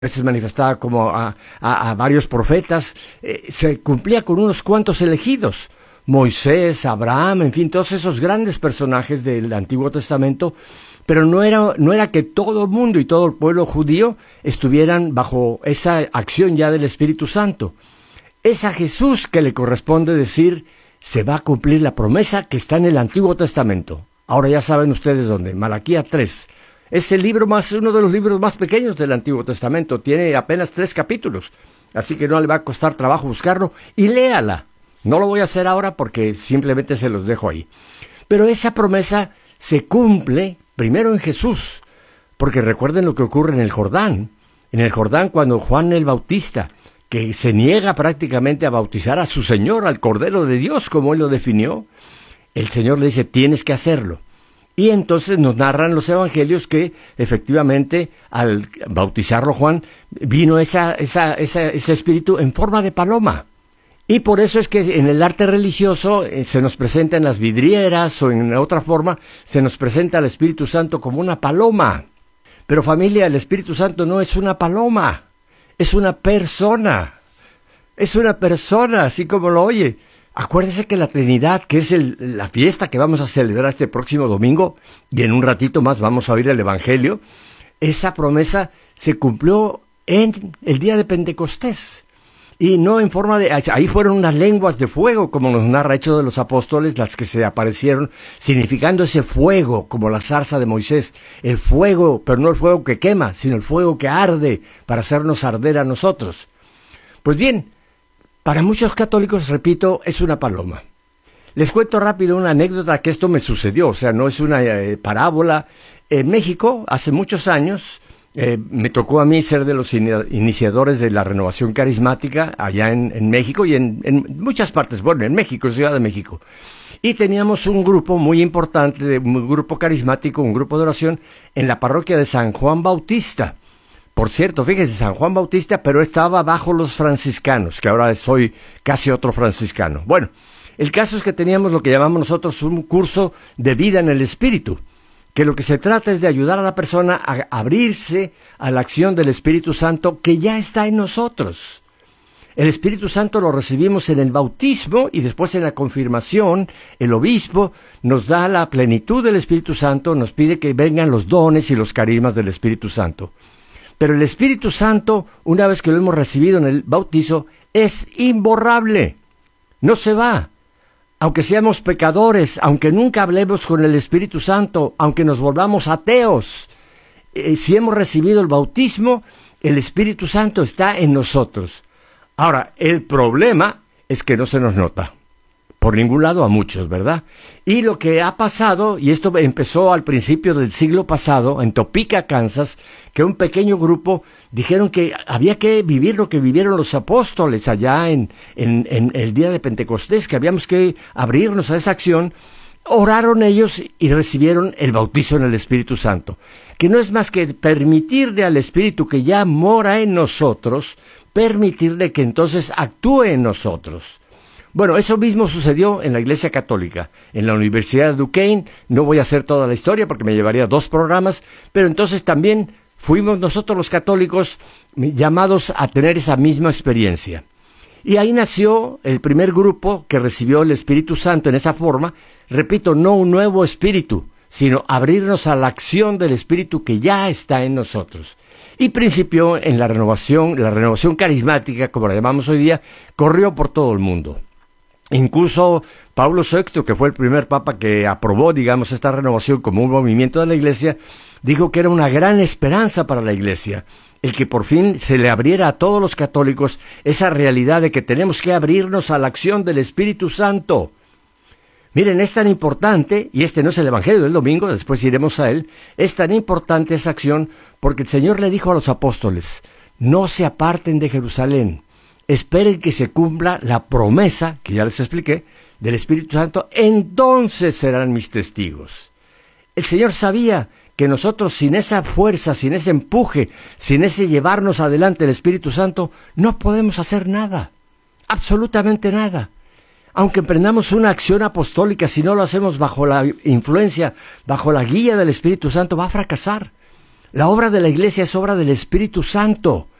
veces manifestada como a varios profetas, se cumplía con unos cuantos elegidos. Moisés, Abraham, en fin, todos esos grandes personajes del Antiguo Testamento, pero no era que todo el mundo y todo el pueblo judío estuvieran bajo esa acción ya del Espíritu Santo. Es a Jesús que le corresponde decir, se va a cumplir la promesa que está en el Antiguo Testamento. Ahora ya saben ustedes dónde, Malaquías 3. Es uno de los libros más pequeños del Antiguo Testamento, tiene apenas 3 capítulos, así que no le va a costar trabajo buscarlo, y léala. No lo voy a hacer ahora porque simplemente se los dejo ahí. Pero esa promesa se cumple primero en Jesús, porque recuerden lo que ocurre en el Jordán. En el Jordán, cuando Juan el Bautista, que se niega prácticamente a bautizar a su Señor, al Cordero de Dios, como él lo definió, el Señor le dice, tienes que hacerlo. Y entonces nos narran los evangelios que efectivamente al bautizarlo Juan vino ese espíritu en forma de paloma. Y por eso es que en el arte religioso se nos presenta en las vidrieras o en otra forma, se nos presenta al Espíritu Santo como una paloma. Pero familia, el Espíritu Santo no es una paloma, es una persona. Es una persona, así como lo oye. Acuérdese que la Trinidad, que es la fiesta que vamos a celebrar este próximo domingo, y en un ratito más vamos a oír el Evangelio, esa promesa se cumplió en el día de Pentecostés. Y no en forma de... Ahí fueron unas lenguas de fuego, como nos narra Hechos de los Apóstoles, las que se aparecieron, significando ese fuego, como la zarza de Moisés. El fuego, pero no el fuego que quema, sino el fuego que arde, para hacernos arder a nosotros. Pues bien, para muchos católicos, repito, es una paloma. Les cuento rápido una anécdota que esto me sucedió, o sea, no es una parábola. En México, hace muchos años, me tocó a mí ser de los iniciadores de la renovación carismática allá en México y en muchas partes, bueno, en México, Ciudad de México. Y teníamos un grupo muy importante, un grupo carismático, un grupo de oración en la parroquia de San Juan Bautista. Por cierto, fíjese, San Juan Bautista, pero estaba bajo los franciscanos, que ahora soy casi otro franciscano. Bueno, el caso es que teníamos lo que llamamos nosotros un curso de vida en el Espíritu, que lo que se trata es de ayudar a la persona a abrirse a la acción del Espíritu Santo que ya está en nosotros. El Espíritu Santo lo recibimos en el bautismo y después en la confirmación. El obispo nos da la plenitud del Espíritu Santo, nos pide que vengan los dones y los carismas del Espíritu Santo. Pero el Espíritu Santo, una vez que lo hemos recibido en el bautizo, es imborrable. No se va. Aunque seamos pecadores, aunque nunca hablemos con el Espíritu Santo, aunque nos volvamos ateos, si hemos recibido el bautismo, el Espíritu Santo está en nosotros. Ahora, el problema es que no se nos nota. Por ningún lado a muchos, ¿verdad? Y lo que ha pasado, y esto empezó al principio del siglo pasado, en Topeka, Kansas, que un pequeño grupo dijeron que había que vivir lo que vivieron los apóstoles allá en el día de Pentecostés, que habíamos que abrirnos a esa acción. Oraron ellos y recibieron el bautizo en el Espíritu Santo, que no es más que permitirle al Espíritu que ya mora en nosotros, permitirle que entonces actúe en nosotros. Bueno, eso mismo sucedió en la Iglesia Católica, en la Universidad de Duquesne. No voy a hacer toda la historia porque me llevaría 2 programas, pero entonces también fuimos nosotros los católicos llamados a tener esa misma experiencia. Y ahí nació el primer grupo que recibió el Espíritu Santo en esa forma. Repito, no un nuevo espíritu, sino abrirnos a la acción del Espíritu que ya está en nosotros. Y principió en la renovación carismática, como la llamamos hoy día, corrió por todo el mundo. Incluso Pablo VI, que fue el primer papa que aprobó, digamos, esta renovación como un movimiento de la Iglesia, dijo que era una gran esperanza para la Iglesia, el que por fin se le abriera a todos los católicos esa realidad de que tenemos que abrirnos a la acción del Espíritu Santo. Miren, es tan importante, y este no es el Evangelio del domingo, después iremos a él, es tan importante esa acción porque el Señor le dijo a los apóstoles, no se aparten de Jerusalén, esperen que se cumpla la promesa, que ya les expliqué, del Espíritu Santo, entonces serán mis testigos. El Señor sabía que nosotros sin esa fuerza, sin ese empuje, sin ese llevarnos adelante el Espíritu Santo, no podemos hacer nada, absolutamente nada. Aunque emprendamos una acción apostólica, si no lo hacemos bajo la influencia, bajo la guía del Espíritu Santo, va a fracasar. La obra de la iglesia es obra del Espíritu Santo.